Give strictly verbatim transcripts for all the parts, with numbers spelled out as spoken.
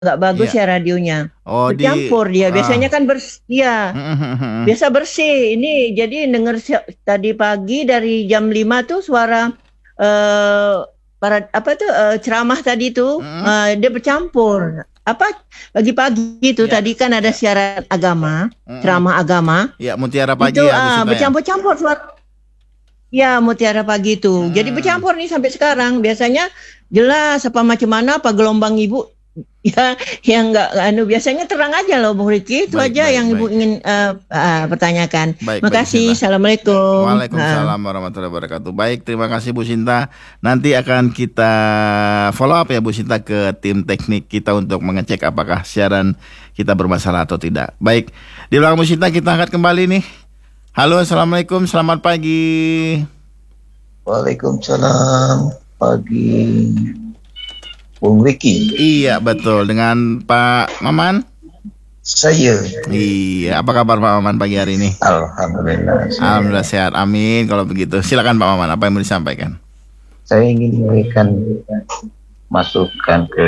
nggak bagus Iya. ya radionya. Oh di Bercampur dia. ah. Biasanya kan bersih. Ya, Mm-mm. biasa bersih. Ini jadi denger si- tadi pagi dari jam lima tuh suara eh para apa tuh eh, ceramah tadi tuh Mm-mm. eh, dia bercampur. Apa pagi-pagi itu Ya, tadi kan ada ya. siaran agama, Mm-mm. ceramah agama. Ya, Mutiara Pagi Itu ya Bu ah, Sinta ya. bercampur-campur suara. Ya, Mutiara Pagi itu. Jadi Mm. bercampur nih sampai sekarang. Biasanya jelas apa macam mana apa gelombang ibu ya yang enggak anu biasanya terang aja loh Bung Riki. Itu Baik, aja baik, yang baik. Ibu ingin uh, uh, pertanyakan. Baik, baik Bu Makasih. Sinta. Assalamualaikum. Uh. Waalaikumsalam warahmatullahi wabarakatuh. Baik, terima kasih Bu Sinta. Nanti akan kita follow up ya Bu Sinta ke tim teknik kita untuk mengecek apakah siaran kita bermasalah atau tidak. Baik, di belakang Bu Sinta kita angkat kembali nih. Halo, assalamualaikum, selamat pagi. Waalaikumsalam pagi, Bung Riki. Iya betul, dengan Pak Maman. Saya. Iya, apa kabar Pak Maman pagi hari ini? Alhamdulillah. Saya. Alhamdulillah sehat, amin. Kalau begitu, silakan Pak Maman, apa yang mau disampaikan? Saya ingin memberikan masukan ke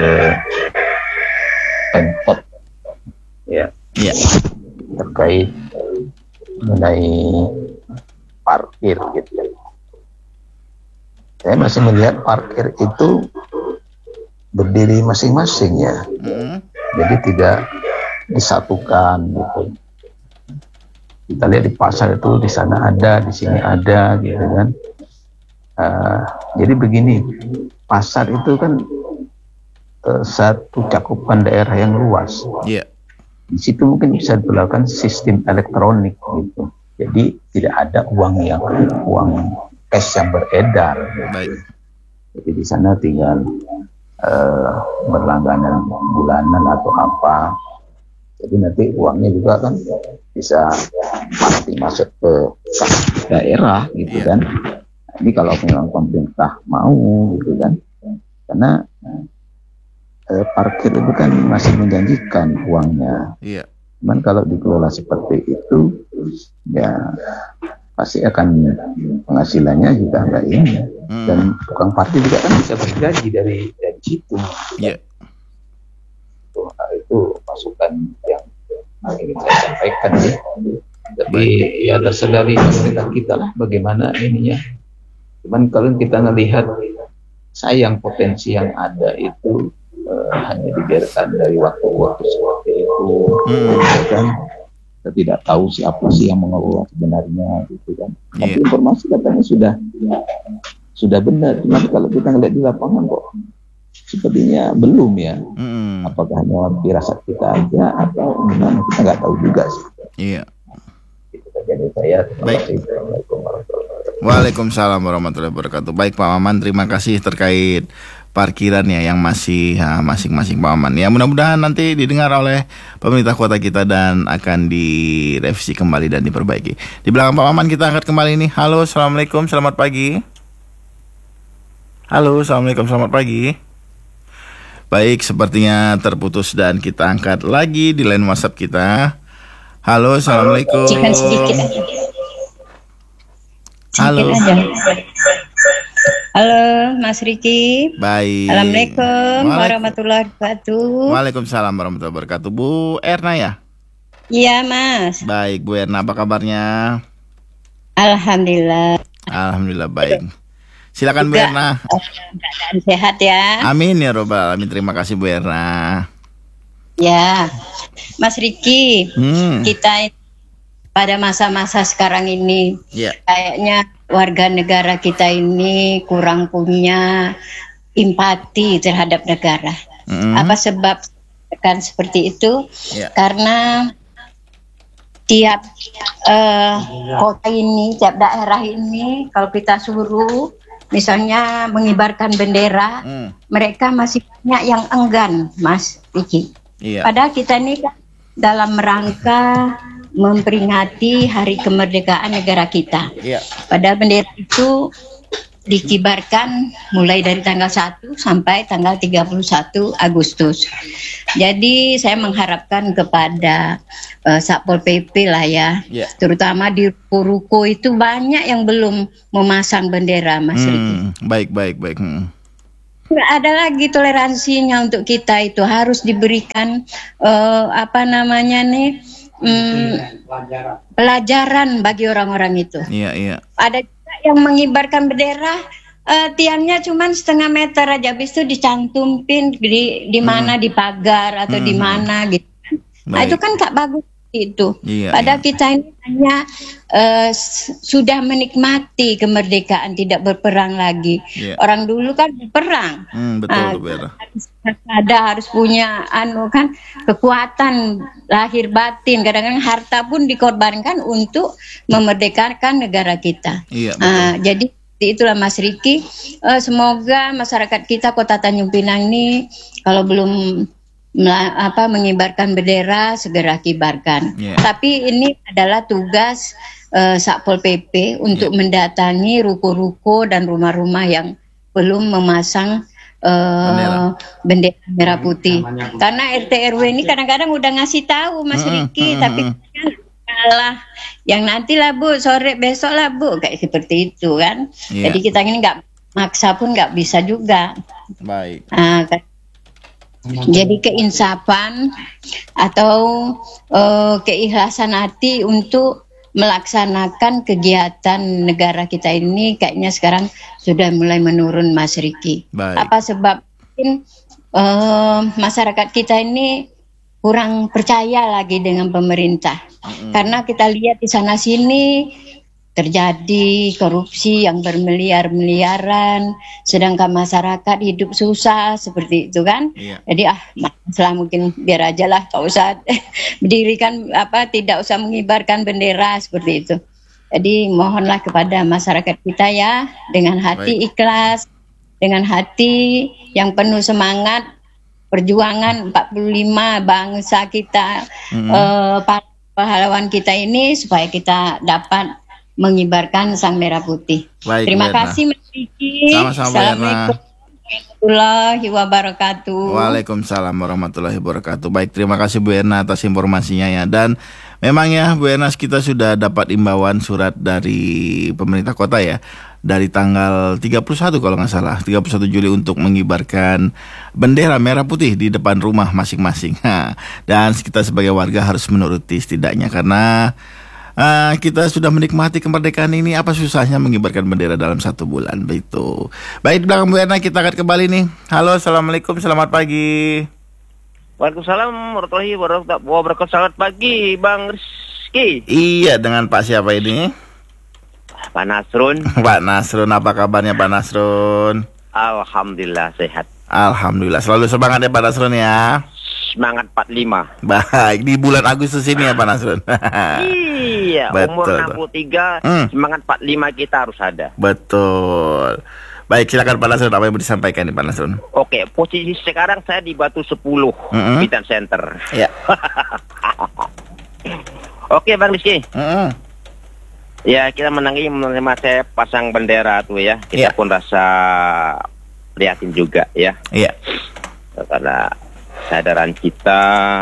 Pemkot, ya, Iya. terkait mengenai parkir gitu. Saya masih melihat parkir itu berdiri masing-masing ya, Mm-hmm. jadi tidak disatukan gitu. Kita lihat di pasar itu di sana ada, di sini ada gitu kan. Uh, jadi begini, pasar itu kan uh, satu cakupan daerah yang luas. Iya. Di situ mungkin bisa dilakukan sistem elektronik gitu. Jadi tidak ada uang yang uang cash yang beredar. Baik. Jadi di sana tinggal uh, berlangganan bulanan atau apa. Jadi nanti uangnya juga kan bisa pasti masuk ke daerah gitu Iya. kan. Nah, ini kalau memang pemerintah mau gitu kan. Karena uh, parkir itu kan masih menjanjikan uangnya. Iya. Cuman kalau dikelola seperti itu, ya pasti akan penghasilannya juga enggak ini. Hmm. Dan tukang parkir juga kan bisa bergaji dari dari situ. Iya. Itu, nah, itu masukan yang ingin saya sampaikan ya. Tapi ya terserah dari pemerintah kita lah bagaimana ininya. Cuman kalau kita melihat sayang potensi yang ada itu uh, hanya dibiarkan dari waktu ke waktu seperti itu, Hmm. ya kan? Kita tidak tahu siapa sih yang mengelola sebenarnya, gitu kan? Tapi Iya. informasi katanya sudah sudah benar. Cuma kalau kita ngeliat di lapangan kok sepertinya belum ya. Hmm. Apakah hanya firasat kita aja atau gimana? Kita nggak tahu juga sih. Iya. Itu saja dari saya. Terima Baik. kasih. Assalamualaikum warahmatullahi wabarakatuh. Waalaikumsalam warahmatullahi wabarakatuh. Baik Pak Maman, terima kasih terkait parkiran ya yang masih ya, masing-masing Pak Maman. Ya mudah-mudahan nanti didengar oleh pemerintah kota kita dan akan direvisi kembali dan diperbaiki. Di belakang Pak Maman kita angkat kembali nih. Halo, assalamualaikum, selamat pagi. Halo, assalamualaikum, selamat pagi. Baik, sepertinya terputus dan kita angkat lagi di line WhatsApp kita. Halo, assalamualaikum. Cikan sedikit aja. Halo. Sedikit aja. Halo Mas Riki. Baik. Assalamualaikum Waalaikum- warahmatullahi wabarakatuh. Waalaikumsalam warahmatullahi wabarakatuh. Bu Erna ya? Iya Mas. Baik, Bu Erna, apa kabarnya? Alhamdulillah. Alhamdulillah baik. Silakan Bu Juga. Erna. Keadaan sehat ya. Amin ya robbal alamin. Terima kasih Bu Erna. Ya, Mas Riki, Hmm. kita pada masa-masa sekarang ini Ya. kayaknya warga negara kita ini kurang punya empati terhadap negara. Mm-mm. Apa sebab kan seperti itu? Ya. Karena tiap eh, kota ini, tiap daerah ini, kalau kita suruh misalnya mengibarkan bendera, Hmm. mereka masih banyak yang enggan, Mas Riki. Iya. Padahal kita ini kan dalam rangka memperingati Hari Kemerdekaan negara kita. Iya. Padahal bendera itu dikibarkan mulai dari tanggal satu sampai tanggal tiga puluh satu Agustus. Jadi saya mengharapkan kepada uh, Satpol P P lah ya, Ya. terutama di ruko-ruko itu banyak yang belum memasang bendera, Mas Riki. Hmm. Baik, baik, baik. Hmm. nggak ada lagi toleransinya untuk kita, itu harus diberikan uh, apa namanya nih um, pelajaran bagi orang-orang itu. Iya, iya. Ada juga yang mengibarkan bendera uh, tiangnya cuma setengah meter aja, habis itu dicantumin di di mana, hmm. di pagar atau hmm. di mana gitu. Nah, itu kan nggak bagus itu. Iya, Padahal iya. kita ini hanya uh, sudah menikmati kemerdekaan, tidak berperang lagi. Iya. Orang dulu kan berperang. Hmm, betul, uh, harus ada, harus punya anu kan kekuatan lahir batin. Kadang-kadang harta pun dikorbankan untuk memerdekakan negara kita. Iya, uh, jadi itulah Mas Riki. Uh, semoga masyarakat kita Kota Tanjung Pinang ini kalau belum apa mengibarkan bendera segera kibarkan. Yeah. Tapi ini adalah tugas uh, Satpol P P untuk yeah. mendatangi ruko-ruko dan rumah-rumah yang belum memasang uh, bendera merah putih. Hmm, Karena R T R W ini kadang-kadang udah ngasih tahu Mas hmm, Riki, hmm, tapi kan kalah. Yang nanti lah Bu, sore besok lah Bu, kayak seperti itu kan. Yeah. Jadi kita ini nggak maksa pun nggak bisa juga. Baik. Uh, Jadi keinsafan atau uh, keikhlasan hati untuk melaksanakan kegiatan negara kita ini kayaknya sekarang sudah mulai menurun Mas Riki. Baik. Apa sebab mungkin uh, masyarakat kita ini kurang percaya lagi dengan pemerintah. Mm-hmm. Karena kita lihat di sana sini terjadi korupsi yang bermiliar-miliaran, sedangkan masyarakat hidup susah seperti itu kan. Iya. Jadi ah masalah mungkin biar aja lah, tak usah berdirikan apa, tidak usah mengibarkan bendera seperti itu. Jadi mohonlah kepada masyarakat kita ya, dengan hati Baik. ikhlas, dengan hati yang penuh semangat perjuangan empat puluh lima bangsa kita, mm-hmm. eh, pahlawan kita ini, supaya kita dapat mengibarkan sang merah putih. Baik, Terima Buerna. kasih Mas Riki. Sama-sama, Assalamualaikum warahmatullahi wabarakatuh. Waalaikumsalam warahmatullahi wabarakatuh. Baik, terima kasih Bu Erna atas informasinya ya. Dan memang ya Bu Erna, kita sudah dapat imbauan surat dari pemerintah kota ya, dari tanggal tiga puluh satu kalau nggak salah, tiga puluh satu Juli untuk mengibarkan bendera merah putih di depan rumah masing-masing. Dan kita sebagai warga harus menuruti setidaknya, karena Uh, kita sudah menikmati kemerdekaan ini, apa susahnya mengibarkan bendera dalam satu bulan begitu. Baik, di belakang Bu Erna kita akan kembali nih. Halo, assalamualaikum, selamat pagi. Waalaikumsalam warahmatullahi wabarakatuh. Selamat pagi Bang Rizky. Iya, dengan Pak siapa ini? Pak Nasrun. Pak Nasrun, apa kabarnya Pak Nasrun? Alhamdulillah sehat. Alhamdulillah, selalu semangat ya Pak Nasrun ya. Semangat empat puluh lima. Baik, di bulan Agustus ini ya Pak Nasrun. Iya, betul. Umur enam puluh tiga, hmm. semangat empat puluh lima kita harus ada. Betul. Baik, silakan Pak Nasrun, apa yang mau disampaikan nih Pak Nasrun? Oke, posisi sekarang saya di Batu sepuluh, mm-hmm. Bitan Center. Iya. Oke Bang Rizky. Mm-hmm. Ya, kita menangi menerima saya pasang bendera tuh ya. Kita yeah. pun rasa prihatin juga ya. Iya. Yeah. Karena kesadaran kita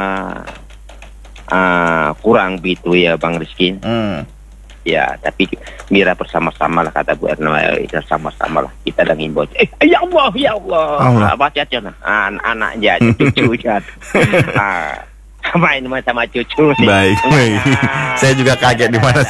uh, kurang begitu ya Bang Rizky. Hmm. Ya, tapi mira bersama-sama lah kata Bu Erna, kita sama-sama lah kita dan himbau. Eh, ya Allah, ya Allah. Allah. Baca aja nah, anak-anak aja, cucu aja. Ah, main sama cucu. Baik, baik. Saya juga kaget di mana.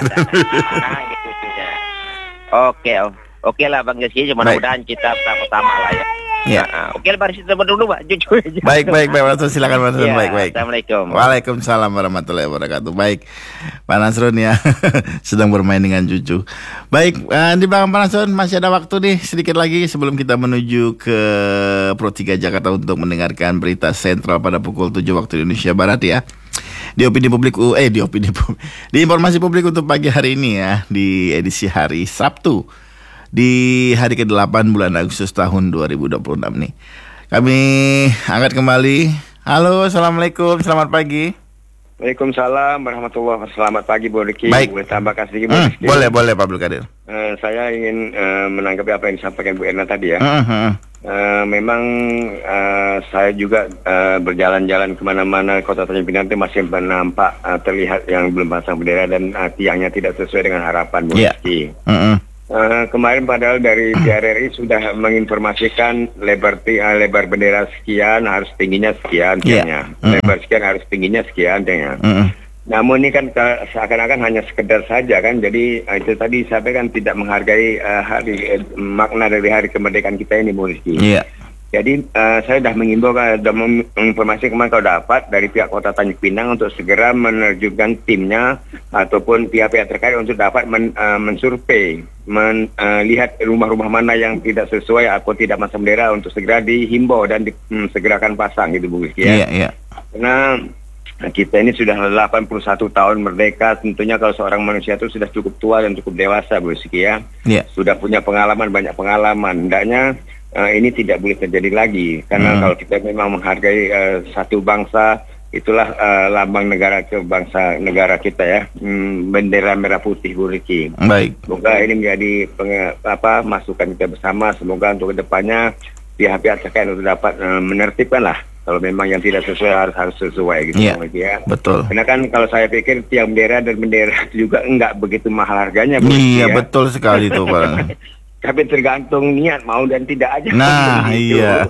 Oke, oke lah Bang Rizky, mudah-mudahan kita sama-sama lah ya. Ya. Nah, oke, baris kita dulu Pak. Jujur. Baik, baik, baik. Nasrun, silakan Pak Nasrun. Ya, baik, baik. Assalamualaikum. Waalaikumsalam warahmatullahi wabarakatuh. Baik, Pak Nasrun ya sedang bermain dengan cucu. Baik, uh, di belakang Pak Nasrun masih ada waktu nih sedikit lagi sebelum kita menuju ke Pro tiga Jakarta untuk mendengarkan berita sentral pada pukul tujuh waktu Indonesia Barat ya. Di opini publik uh, eh di opini publik. Di informasi publik untuk pagi hari ini ya, di edisi hari Sabtu, di hari kedelapan bulan Agustus tahun dua ribu dua puluh enam nih. Kami angkat kembali. Halo, assalamualaikum, selamat pagi. Waalaikumsalam warahmatullahi wabarakatuh. Selamat pagi Bu Riki. Baik. Boleh tambahkan sedikit Bu hmm, Riki? Boleh, boleh Pak Abdul Qadir. Uh, saya ingin uh, menanggapi apa yang disampaikan Bu Erna tadi ya. Uh-huh. Uh, memang uh, saya juga uh, berjalan-jalan kemana-mana Kota Tanjung Pinang itu masih nampak uh, terlihat yang belum pasang bendera dan uh, tiangnya tidak sesuai dengan harapan Bu yeah. Rizky. Uh-uh. Uh, kemarin padahal dari P R R I sudah menginformasikan lebar ti- uh, lebar bendera sekian harus tingginya sekian tiangnya, yeah. mm-hmm. lebar sekian harus tingginya sekian tiangnya. Mm-hmm. Namun ini kan ke- seakan-akan hanya sekedar saja kan, jadi uh, itu tadi saya kan tidak menghargai uh, hari uh, makna dari hari kemerdekaan kita ini, Bu Rizky. Yeah. Jadi uh, saya sudah mengimbau, sudah menginformasi kemarin kalau dapat dari pihak Kota Tanjung Pinang untuk segera menerjunkan timnya ataupun pihak-pihak terkait untuk dapat men, uh, mensurvei, melihat uh, rumah-rumah mana yang tidak sesuai atau tidak masang bendera untuk segera dihimbau dan disegerakan pasang gitu Bu Rizky. Ya. Iya, iya. Karena kita ini sudah delapan puluh satu tahun merdeka, tentunya kalau seorang manusia itu sudah cukup tua dan cukup dewasa Bu Rizky ya. Iya. Sudah punya pengalaman, banyak pengalaman. Hendaknya Uh, ini tidak boleh terjadi lagi karena hmm. kalau kita memang menghargai uh, satu bangsa, itulah uh, lambang negara ke bangsa negara kita ya, hmm, bendera merah putih Bu Rizky. Baik. Semoga ini menjadi penge, apa masukan kita bersama. Semoga untuk kedepannya pihak-pihak terkait untuk dapat uh, menertibkan lah. Kalau memang yang tidak sesuai harus harus sesuai gitu yeah, ya. Betul. Karena kan kalau saya pikir tiang bendera dan bendera juga enggak begitu mahal harganya Bu Rizky. Iya ya. Betul sekali itu Pak. Tapi tergantung niat mau dan tidak aja. Nah iya.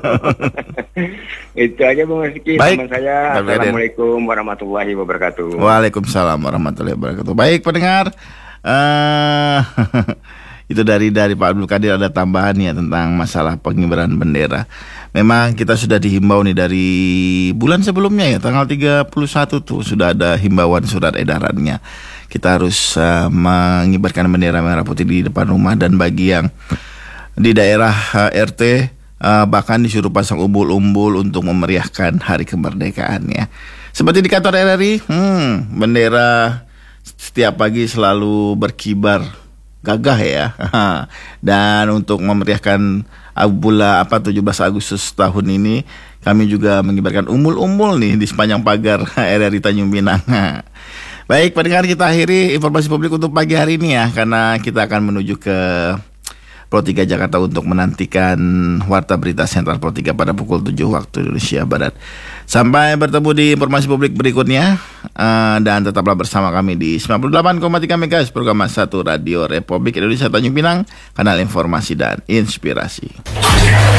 Itu aja Bung Rizky. Baik. Teman saya. Assalamualaikum warahmatullahi wabarakatuh. Waalaikumsalam warahmatullahi wabarakatuh. Baik pendengar, uh, itu dari dari Pak Abdul Qadir ada tambahan ya tentang masalah pengibaran bendera. Memang kita sudah dihimbau nih dari bulan sebelumnya ya, tanggal tiga puluh satu tuh sudah ada himbauan surat edarannya. Kita harus uh, mengibarkan bendera merah putih di depan rumah, dan bagi yang di daerah uh, R T uh, bahkan disuruh pasang umbul-umbul untuk memeriahkan hari kemerdekaan ya. Seperti di kantor R R I, hmm, bendera setiap pagi selalu berkibar gagah ya. Dan untuk memeriahkan bulan apa tujuh belas Agustus tahun ini, kami juga mengibarkan umbul-umbul nih di sepanjang pagar R R I Tanjung Pinang. Baik pendengar, kita akhiri informasi publik untuk pagi hari ini ya, karena kita akan menuju ke Pro tiga Jakarta untuk menantikan Warta Berita Sentral Pro tiga pada pukul tujuh waktu Indonesia Barat. Sampai bertemu di informasi publik berikutnya, uh, dan tetaplah bersama kami di sembilan puluh delapan koma tiga MHz program satu Radio Republik Indonesia Tanjung Pinang, kanal informasi dan inspirasi.